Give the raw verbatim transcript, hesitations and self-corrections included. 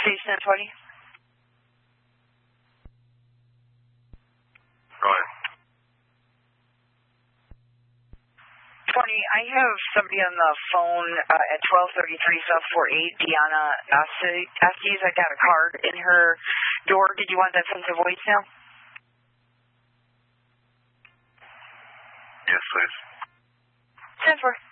Station twenty. Go ahead. twenty, I have somebody on the phone uh, at twelve thirty-three South forty-eight, Deanna Estes. I got a card in her door. Did you want that sent to voicemail? Yes, please. ten four.